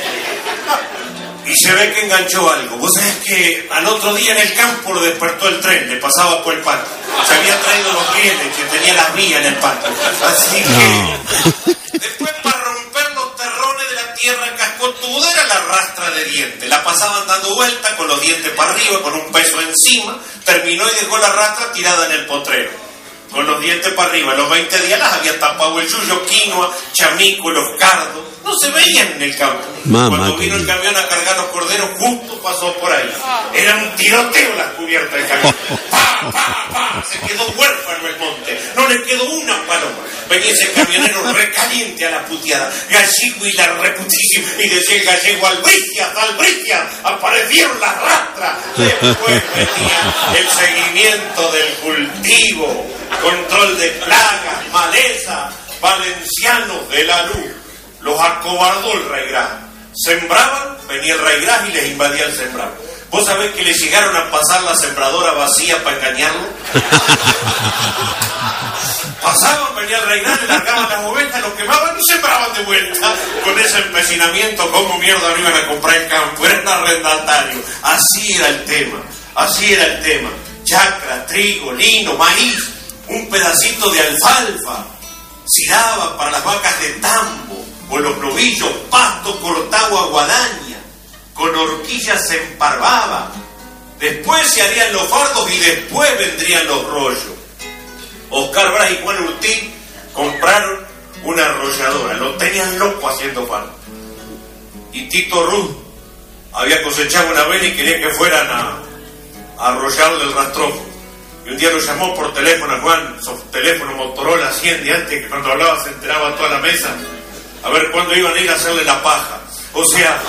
Y se ve que enganchó algo. Vos sabés que al otro día en el campo lo despertó el tren, le pasaba por el patio. Se había traído los rieles, que tenía las vías en el patio. Así que... Después, para romper los terrones de la tierra cascotuda, era la rastra de dientes. La pasaban dando vueltas con los dientes para arriba, con un peso encima. Terminó y dejó la rastra tirada en el potrero, con los dientes para arriba. En los veinte días las había tapado el yuyo, quinoa, chamico, los cardos. No se veían en el campo. Mamá, cuando vino el camión a cargar los corderos, justo pasó por ahí. Era un tiroteo las cubiertas del camión. ¡Pa, pa, pa! Se quedó huérfano el monte. No le quedó una paloma. Venía ese camionero recaliente a la puteada. Gallego y la reputísima. Y decía el gallego: ¡Albricias, albricias! Aparecieron las rastras. Después venía el seguimiento del cultivo, control de plagas, maleza, valencianos de la luz. Los acobardó el Raigras. Sembraban, venía el Raigras y les invadía el sembrado. ¿Vos sabés que le llegaron a pasar la sembradora vacía para engañarlo? Pasaban, venía el Raigras, le largaban las ovejas, los quemaban y sembraban de vuelta. Con ese empecinamiento, ¿cómo mierda no iban a comprar el campo? Eran arrendatarios. Así era el tema, así era el tema. Chacra, trigo, lino, maíz, un pedacito de alfalfa. Ciraba para las vacas de tambo, o los novillos, pasto cortado a guadaña, con horquillas se emparbaba. Después se harían los fardos y después vendrían los rollos. Oscar Bras y Juan Urtí compraron una arrolladora, lo tenían loco haciendo fardos. Y Tito Ruz había cosechado una vela y quería que fueran a, a arrollarle el rastrojo. Y un día lo llamó por teléfono a Juan, esos teléfonos Motorola cien de antes, que cuando hablaba se enteraba toda la mesa, a ver cuándo iban a ir a hacerle la paja. O sea,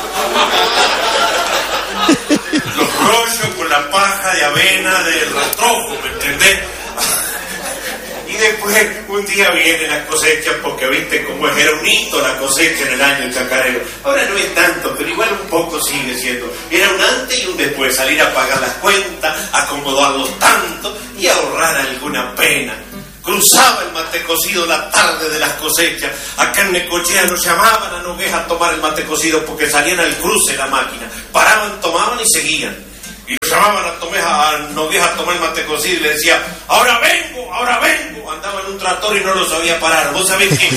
los rollos con la paja de avena del rastrojo, ¿me entendés? Y después Un día viene la cosecha, porque viste cómo era un hito la cosecha en el año chacarero. Ahora no es tanto, pero igual un poco sigue siendo. Era un antes y un después, salir a pagar las cuentas, acomodar los tantos y ahorrar alguna pena. Cruzaba el mate cocido la tarde de las cosechas. Acá en Necochea lo llamaban a Nogués a tomar el mate cocido porque salían al cruce la máquina. Paraban, tomaban y seguían. Y lo llamaban a, Tomés, a Nogués a tomar el mate cocido y le decía, ahora vengo, ahora vengo. Andaba en un tractor y no lo sabía parar. ¿Vos sabés qué?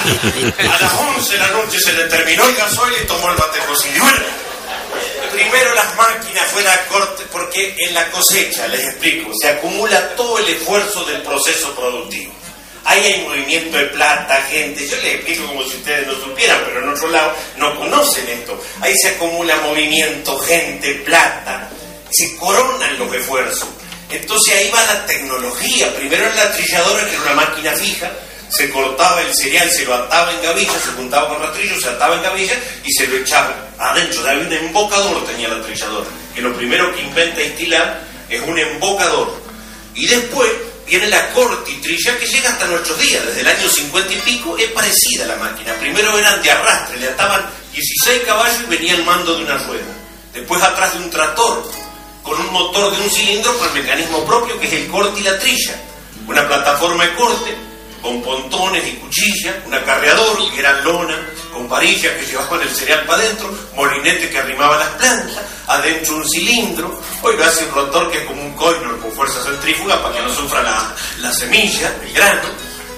A las once de la noche se le terminó el gasoil y tomó el mate cocido. Y bueno, primero las máquinas fue la corte, porque en la cosecha, les explico, se acumula todo el esfuerzo del proceso productivo. Ahí hay movimiento de plata, gente, yo les explico como si ustedes no supieran, pero en otro lado no conocen esto. Ahí se acumula movimiento, gente, plata, se coronan los esfuerzos. Entonces ahí va la tecnología. Primero en la trilladora, que era una máquina fija, se cortaba el cereal, se lo ataba en gavilla, se juntaba con rastrillo, se ataba en gavilla y se lo echaba adentro. De ahí un embocador tenía la trilladora, que lo primero que inventa Estilar es un embocador. Y después viene la cortitrilla, que llega hasta nuestros días, desde el año cincuenta y pico, es parecida a la máquina. Primero eran de arrastre, le ataban dieciséis caballos y venía el mando de una rueda. Después atrás de un tractor, con un motor de un cilindro con el mecanismo propio, que es el corte y la trilla. Una plataforma de corte, con pontones y cuchillas, un acarreador, que era lona, con varillas que llevaban el cereal para adentro, molinete que arrimaba las plantas, adentro un cilindro, hoy lo hace un rotor que es como un coinor con fuerza centrífuga para que no sufra la, la semilla, el grano,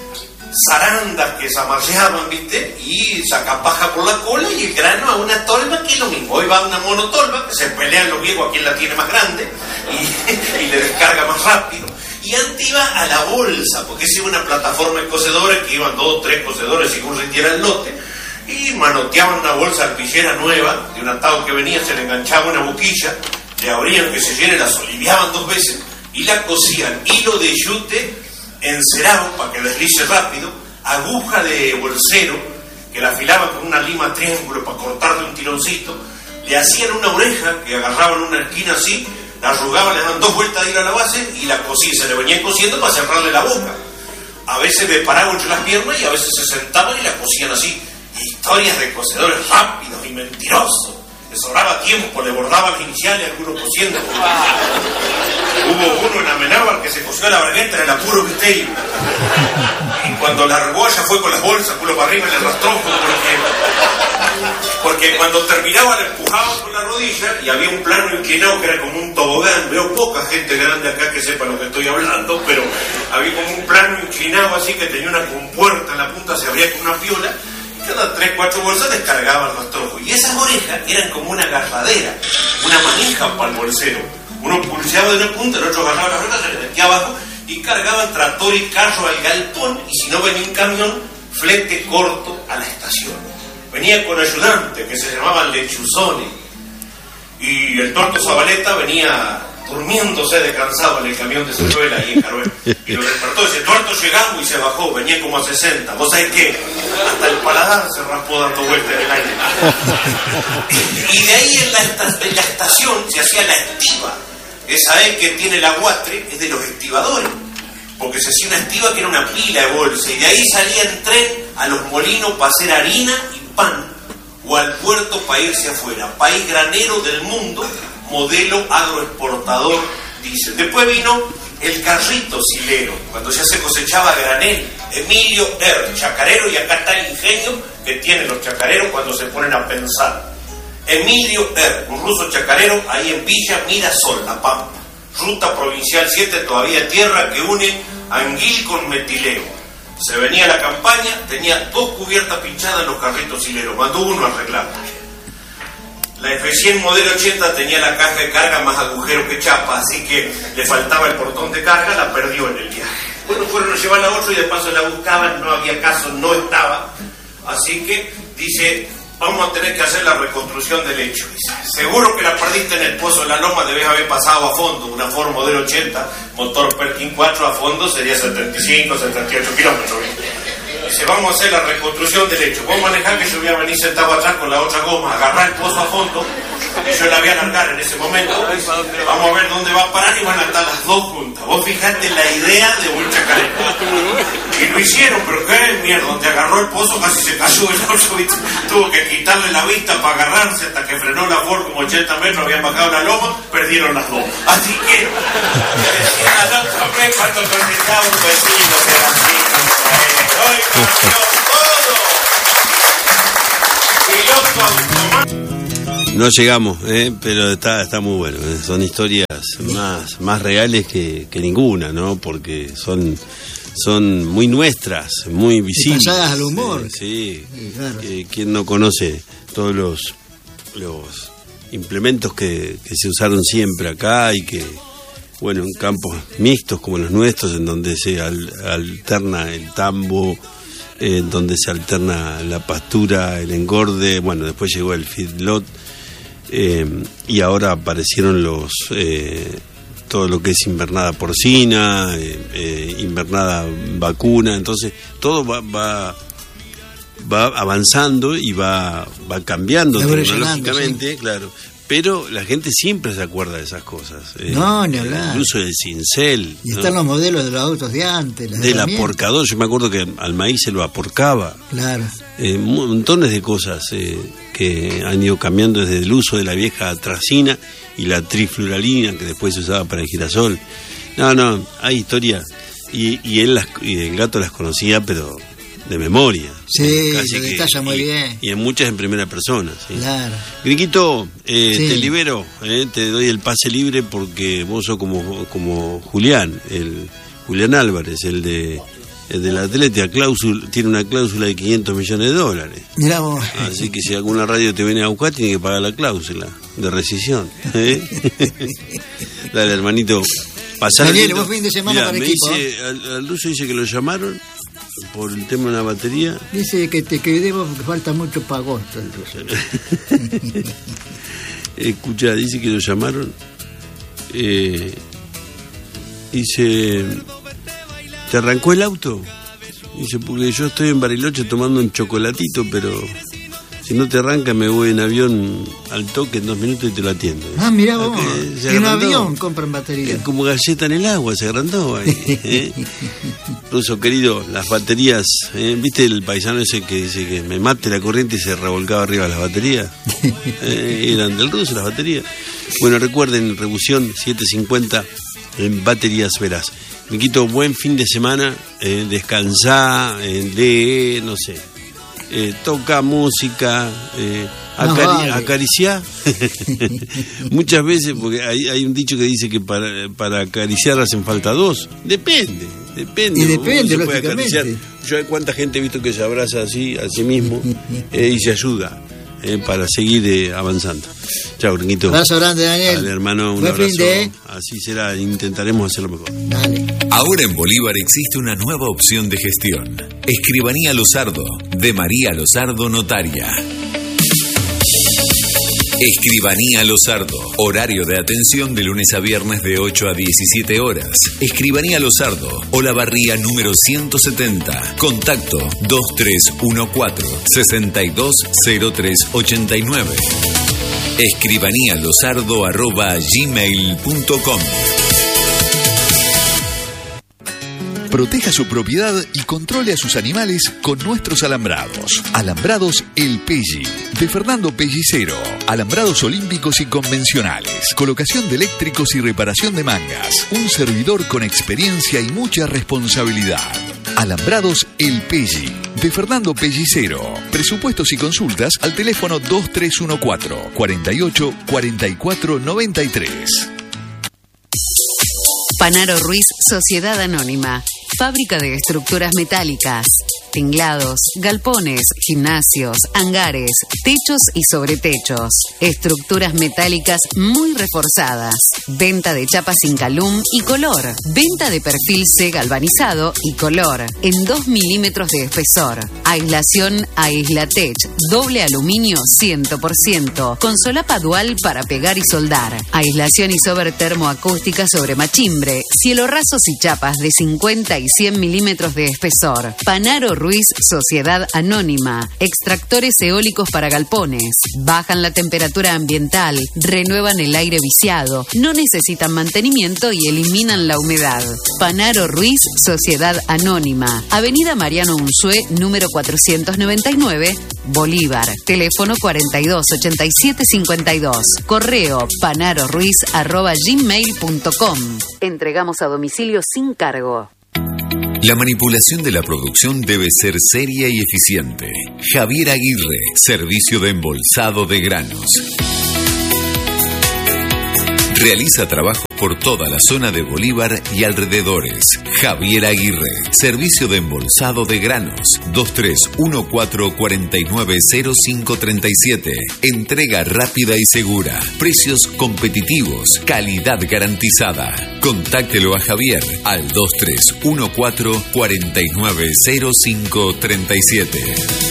zarandas que se amarreaban, ¿viste? Y saca paja por la cola y el grano a una tolva, que es lo mismo. Hoy va a una monotolva, que se pelean los viejos a quien la tiene más grande y, y le descarga más rápido. Y antes iba a la bolsa, porque esa era una plataforma de cocedores que iban dos o tres cocedores según rindiera el lote, y manoteaban una bolsa arpillera nueva, de un atado que venía, se le enganchaba una boquilla, le abrían que se llene, la soliviaban dos veces y la cosían. Hilo de yute encerado para que deslice rápido, aguja de bolsero que la afilaban con una lima triángulo para cortarle un tironcito, le hacían una oreja que agarraban una esquina así, la arrugaban, le daban dos vueltas de hilo a la base y la cosían, se le venían cosiendo para cerrarle la boca. A veces le paraban entre las piernas y a veces se sentaban y la cosían así. Historias de cocedores rápidos y mentirosos. Le sobraba tiempo, le bordaban las iniciales, algunos cosiendo. Hubo uno en Amenábar que se cosió la bragueta en el apuro misterio. Y cuando la argolla fue con las bolsas, culo para arriba, le arrastró porque, porque cuando terminaba la empujaba con la rodilla y había un plano inclinado que era como un tobogán. Veo poca gente grande acá que sepa lo que estoy hablando, pero había como un plano inclinado así que tenía una compuerta en la punta, se abría con una piola. Cada tres, cuatro bolsas descargaban los trozos. Y esas orejas eran como una agarradera, una manija para el bolsero. Uno pulseaba de una punta, el otro agarraba la oreja, se le metía abajo y cargaban tractor y carro al galpón. Y si no venía un camión, flete corto a la estación. Venía con ayudantes que se llamaban lechuzones. Y el torto Zabaleta venía durmiéndose de cansado en el camión de Ceruela y en Caruel. Y lo despertó, ese tuerto llegamos y se bajó, venía como a sesenta. ¿Vos sabés qué? Hasta el paladar se raspó dando vueltas en el aire. Y de ahí en la, esta, en la estación se hacía la estiva. Esa E que tiene el aguastre es de los estibadores, porque se hacía una estiva que era una pila de bolsa, y de ahí salía en tren a los molinos para hacer harina y pan, o al puerto para irse afuera. País granero del mundo, modelo agroexportador, dicen. Después vino el carrito silero, cuando ya se cosechaba granel. Emilio R., chacarero, y acá está el ingenio que tienen los chacareros cuando se ponen a pensar. Emilio R., un ruso chacarero, ahí en Villa Mirasol, La Pampa. Ruta provincial siete, todavía tierra, que une Anguil con Metileo. Se venía la campaña, tenía dos cubiertas pinchadas en los carritos hileros, mandó uno a arreglar. La F cien modelo ochenta tenía la caja de carga más agujero que chapa, así que le faltaba el portón de carga, la perdió en el viaje. Bueno, fueron a llevar la otra y de paso la buscaban, no había caso, no estaba. Así que dice, vamos a tener que hacer la reconstrucción del hecho. Dice, seguro que la perdiste en el Pozo de la Loma, debes haber pasado a fondo. Una Ford modelo ochenta, motor Perkin cuatro a fondo, sería setenta y cinco, setenta y ocho kilómetros. Dice, vamos a hacer la reconstrucción del hecho. Vos manejás que yo voy a venir sentado atrás con la otra goma, agarrar el pozo a fondo Yo la voy a largar en ese momento. Vamos a ver dónde va a parar y van a estar las dos juntas. Vos fijate la idea de un chacareta. Y lo hicieron, pero qué mierda, te agarró el pozo, casi se cayó el oso, ¿viste? Tuvo que quitarle la vista para agarrarse hasta que frenó la Ford como ochenta metros, habían bajado la loma, perdieron las dos. Así que, decían a la otra vez cuando conectaba un vecino que era así, hoy cambió todo. Piloto automático. No llegamos, ¿eh? Pero está está muy bueno. ¿eh? Son historias más más reales que, que ninguna, ¿no? Porque son son muy nuestras, muy visibles. Y pasadas al humor. Eh, sí. Sí, claro. Eh, ¿Quién no conoce todos los los implementos que, que se usaron siempre acá y que, bueno, en campos mixtos como los nuestros, en donde se al, alterna el tambo, en donde se alterna la pastura, el engorde, bueno, después llegó el feedlot. Eh, y ahora aparecieron los eh, todo lo que es invernada porcina, eh, eh, invernada vacuna, entonces todo va va, va avanzando y va va cambiando tecnológicamente, sí. Claro, pero la gente siempre se acuerda de esas cosas. Eh, no, ni hablar. El uso del cincel. Y están ¿no? los modelos de los autos de antes. Del aporcador, yo me acuerdo que al maíz se lo aporcaba. Claro. Eh, montones de cosas eh, que han ido cambiando desde el uso de la vieja tracina y la trifluralina que después se usaba para el girasol. No, no, hay historias. Y, y él las, y el gato las conocía, pero de memoria. Sí, casi se que, detalla muy y, bien. Y en muchas en primera persona. ¿sí? Claro. Griquito, eh, sí. Te libero, eh, te doy el pase libre porque vos sos como, como Julián, el Julián Álvarez, el de el del Atlética, cláusula, tiene una cláusula de quinientos millones de dólares. Mirá vos. Así que si alguna radio te viene a buscar, tiene que pagar la cláusula de rescisión. ¿eh? Dale, hermanito. Daniel, vos fin de semana. Mirá, para me equipo. Dice, al, al ruso dice que lo llamaron por el tema de una batería. Dice que te quedemos porque falta mucho para agosto. Escuchá, dice que lo llamaron. Eh, dice, ¿te arrancó el auto? Dice, porque yo estoy en Bariloche tomando un chocolatito, pero si no te arranca me voy en avión al toque en dos minutos y te lo atiendo. Ah, mirá vos, en avión compran baterías. Es como galleta en el agua, se agrandó ahí. ¿eh? Ruso querido, las baterías, ¿eh? ¿viste el paisano ese que dice que me mate la corriente y se revolcaba arriba las baterías? ¿Eh? Eran del ruso las baterías. Bueno, recuerden, Rebución setecientos cincuenta en Baterías Verás. Me quito buen fin de semana, eh, descansá, eh, lee, no sé. Eh, toca música, eh, acari- no, vale. acariciar. Muchas veces, porque hay, hay un dicho que dice que para, para acariciar hacen falta dos. Depende, depende. Y depende, lógicamente. Yo hay cuánta gente he visto que se abraza así, a sí mismo, eh, y se ayuda eh, para seguir eh, avanzando. Chao, Gringuito. Abrazo grande, Daniel. Dale, hermano, un Buen abrazo. De... Así será, intentaremos hacerlo mejor. Dale. Ahora en Bolívar existe una nueva opción de gestión. Escribanía Luzardo, de María Luzardo Notaria. Escribanía Luzardo. Horario de atención de lunes a viernes de ocho a diecisiete horas. Escribanía Luzardo, Olavarría número ciento setenta. Contacto dos tres uno cuatro, seis dos cero tres ocho nueve. Escribanía Luzardo arroba gmail punto com. Proteja su propiedad y controle a sus animales con nuestros alambrados. Alambrados El Pelli, de Fernando Pellicero. Alambrados olímpicos y convencionales. Colocación de eléctricos y reparación de mangas. Un servidor con experiencia y mucha responsabilidad. Alambrados El Pelli, de Fernando Pellicero. Presupuestos y consultas al teléfono dos tres uno cuatro, cuarenta y ocho, cuarenta y cuatro noventa y tres. Panaro Ruiz, Sociedad Anónima. Fábrica de estructuras metálicas, tinglados, galpones, gimnasios, hangares, techos y sobretechos. Estructuras metálicas muy reforzadas. Venta de chapas sin calum y color. Venta de perfil C galvanizado y color. En dos milímetros de espesor. Aislación Aislatech. Doble aluminio cien por ciento. Con solapa dual para pegar y soldar. Aislación isover termoacústica sobre machimbre. Cielo rasos y chapas de cincuenta y cien milímetros de espesor. Panaro Ruiz, Sociedad Anónima. Extractores eólicos para galpones. Bajan la temperatura ambiental, renuevan el aire viciado, no necesitan mantenimiento y eliminan la humedad. Panaro Ruiz, Sociedad Anónima. Avenida Mariano Unzué, número cuatrocientos noventa y nueve, Bolívar. Teléfono cuarenta y dos ochenta y siete cincuenta y dos. Correo panaroruiz arroba gmail punto com. Entregamos a domicilio sin cargo. La manipulación de la producción debe ser seria y eficiente. Javier Aguirre, servicio de embolsado de granos. Realiza trabajo por toda la zona de Bolívar y alrededores. Javier Aguirre, servicio de embolsado de granos. dos tres uno cuatro cuatro nueve cero cinco tres siete. Entrega rápida y segura. Precios competitivos. Calidad garantizada. Contáctelo a Javier al dos tres uno cuatro cuatro nueve cero cinco tres siete.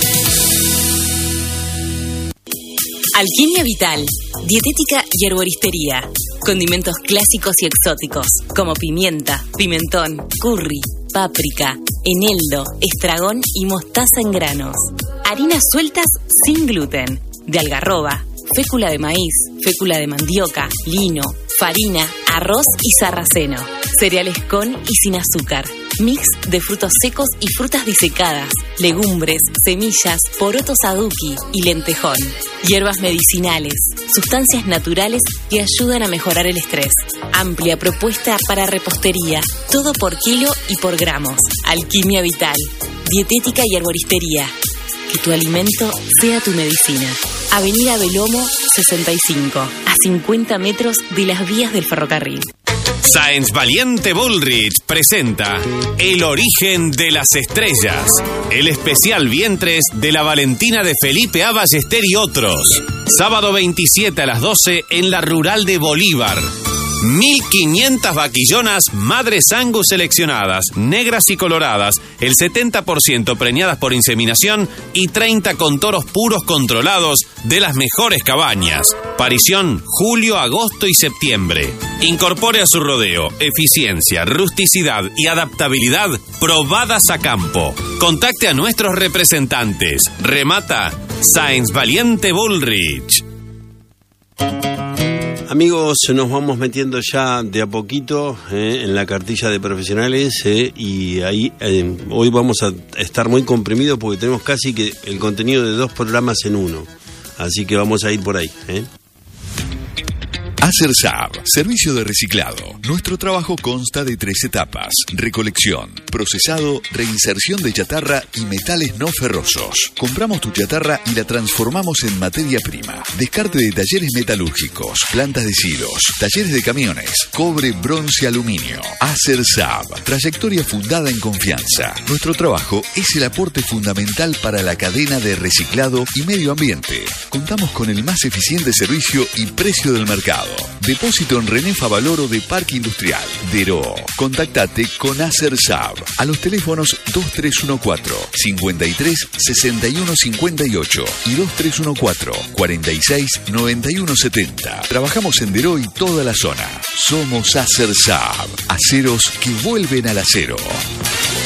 Alquimia Vital, dietética y herboristería. Condimentos clásicos y exóticos, como pimienta, pimentón, curry, páprica, eneldo, estragón y mostaza en granos. Harinas sueltas sin gluten, de algarroba, fécula de maíz, fécula de mandioca, lino, farina, arroz y sarraceno. Cereales con y sin azúcar. Mix de frutos secos y frutas disecadas, legumbres, semillas, porotos aduki y lentejón. Hierbas medicinales, sustancias naturales que ayudan a mejorar el estrés. Amplia propuesta para repostería, todo por kilo y por gramos. Alquimia Vital, dietética y herboristería. Que tu alimento sea tu medicina. Avenida Belomo sesenta y cinco, a cincuenta metros de las vías del ferrocarril. Sáenz Valiente Bullrich presenta El origen de las estrellas, el especial vientres de la Valentina de Felipe A. Ballester y otros. Sábado veintisiete a las doce en la Rural de Bolívar. mil quinientas vaquillonas Madres Angus seleccionadas, negras y coloradas, el setenta por ciento preñadas por inseminación y treinta con toros puros controlados de las mejores cabañas. Parición julio, agosto y septiembre. Incorpore a su rodeo eficiencia, rusticidad y adaptabilidad probadas a campo. Contacte a nuestros representantes. Remata Sáenz Valiente Bullrich. Amigos, nos vamos metiendo ya de a poquito eh, en la cartilla de profesionales eh, y ahí eh, hoy vamos a estar muy comprimidos porque tenemos casi que el contenido de dos programas en uno. Así que vamos a ir por ahí. ¿eh? ACERSAB, servicio de reciclado. Nuestro trabajo consta de tres etapas: recolección, procesado, reinserción de chatarra y metales no ferrosos. Compramos tu chatarra y la transformamos en materia prima. Descarte de talleres metalúrgicos, plantas de silos, talleres de camiones, cobre, bronce, aluminio. ACERSAB, trayectoria fundada en confianza. Nuestro trabajo es el aporte fundamental para la cadena de reciclado y medio ambiente. Contamos con el más eficiente servicio y precio del mercado. Depósito en René Favaloro de Parque Industrial, Deró. Contactate con ACERSAB a los teléfonos dos tres uno cuatro, cinco tres, seis uno cinco ocho y dos tres uno cuatro, cuarenta y seis, noventa y uno setenta. Trabajamos en Deró y toda la zona. Somos ACERSAB, aceros que vuelven al acero.